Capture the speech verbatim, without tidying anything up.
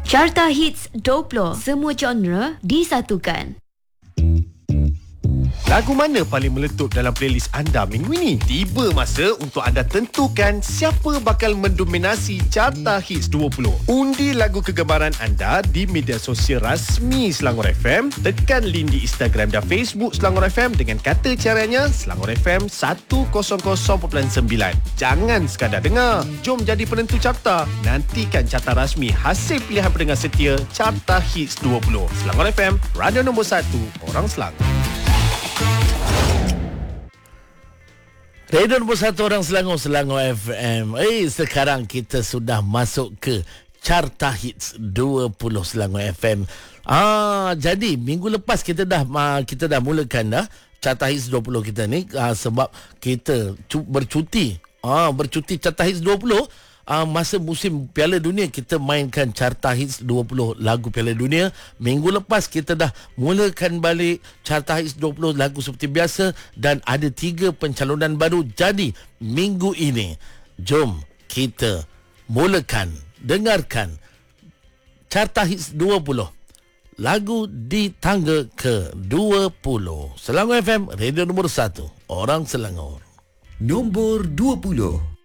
Carta Hits dua puluh. Semua genre disatukan. Lagu mana paling meletup dalam playlist anda minggu ini? Tiba masa untuk anda tentukan siapa bakal mendominasi Carta Hits dua puluh. Undi lagu kegemaran anda di media sosial rasmi Selangor F M. Tekan link di Instagram dan Facebook Selangor F M dengan kata caranya Selangor F M seratus perpuluhan sembilan. Jangan sekadar dengar, jom jadi penentu carta. Nantikan carta rasmi hasil pilihan pendengar setia Carta Hits dua puluh. Selangor F M, radio nombor satu, orang Selangor. Radio nombor satu orang Selangor, Selangor F M. Eh, sekarang kita sudah masuk ke Carta Hits dua puluh Selangor F M. Ah, jadi minggu lepas kita dah kita dah mulakan dah Carta Hits dua puluh kita ni ah, sebab kita cu- bercuti. Ah, bercuti Carta Hits dua puluh. Uh, masa musim Piala Dunia kita mainkan Carta Hits dua puluh lagu Piala Dunia. Minggu lepas kita dah mulakan balik Carta Hits dua puluh lagu seperti biasa dan ada tiga pencalonan baru. Jadi minggu ini jom kita mulakan dengarkan Carta Hits dua puluh lagu di tangga ke dua puluh. Selangor F M, radio nombor satu, orang Selangor. Nombor dua puluh.